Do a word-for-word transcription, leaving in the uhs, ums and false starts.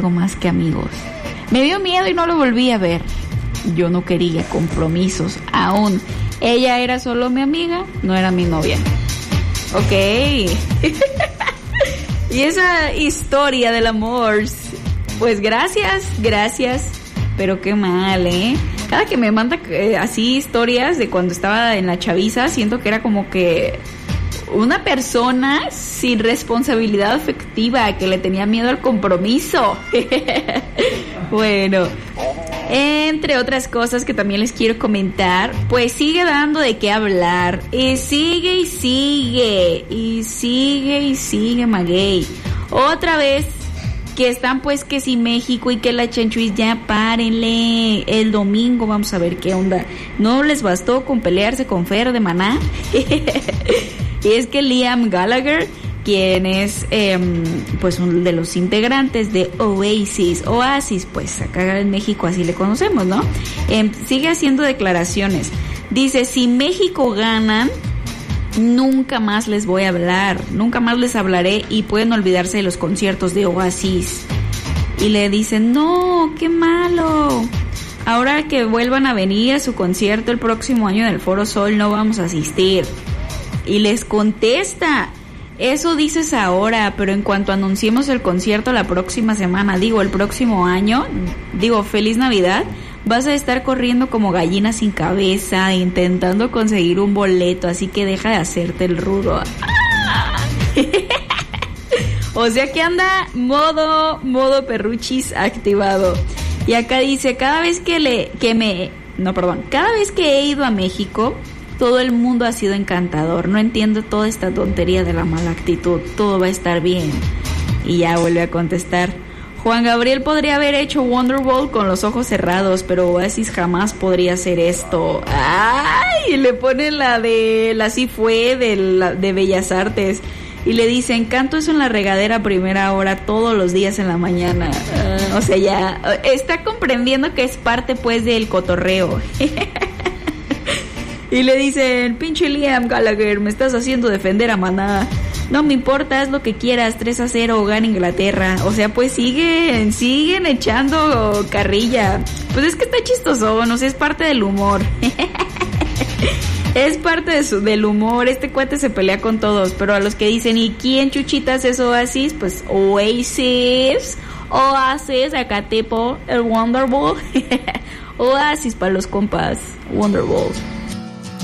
algo más que amigos. Me dio miedo y no lo volví a ver. Yo no quería compromisos aún. Ella era solo mi amiga, no era mi novia. Ok. Y esa historia del amor, pues gracias, gracias, pero qué mal, ¿eh? Cada que me manda eh, así historias de cuando estaba en la chaviza, siento que era como que una persona sin responsabilidad afectiva, que le tenía miedo al compromiso. Bueno, entre otras cosas que también les quiero comentar, pues sigue dando de qué hablar, y sigue y sigue, y sigue y sigue Maguey. Otra vez que están pues que si México y que la Chenchuis, ya párenle. El domingo vamos a ver qué onda. No les bastó con pelearse con Fer de Maná. Y es que Liam Gallagher, quien es eh, pues uno de los integrantes de Oasis, Oasis, pues acá en México así le conocemos, ¿no? Eh, sigue haciendo declaraciones. Dice, si México ganan, nunca más les voy a hablar, nunca más les hablaré y pueden olvidarse de los conciertos de Oasis. Y le dicen, no, qué malo. Ahora que vuelvan a venir a su concierto el próximo año en el Foro Sol, no vamos a asistir. Y les contesta, eso dices ahora, pero en cuanto anunciemos el concierto la próxima semana, digo el próximo año, digo feliz Navidad, vas a estar corriendo como gallina sin cabeza, intentando conseguir un boleto, así que deja de hacerte el rudo. ¡Ah! O sea que anda modo, modo perruchis activado. Y acá dice, cada vez que le, que me, no perdón, cada vez que he ido a México, todo el mundo ha sido encantador. No entiendo toda esta tontería de la mala actitud. Todo va a estar bien. Y ya vuelve a contestar, Juan Gabriel podría haber hecho Wonderwall con los ojos cerrados, pero Oasis jamás podría hacer esto. ¡Ay! Y le ponen la de la sí fue de, la, de Bellas Artes. Y le dicen, canto eso en la regadera a primera hora todos los días en la mañana. Uh, o sea, ya está comprendiendo que es parte pues del cotorreo. Y le dicen, pinche Liam Gallagher, me estás haciendo defender a Maná. No me importa, haz lo que quieras, tres a cero, gana Inglaterra. O sea, pues siguen, siguen echando carrilla. Pues es que está chistoso, no sé, es parte del humor. Es parte de su, del humor, este cuate se pelea con todos. Pero a los que dicen, ¿y quién chuchitas es Oasis? Pues Oasis, Oasis, acá tipo, el Wonderwall. Oasis para los compas, Wonderwall.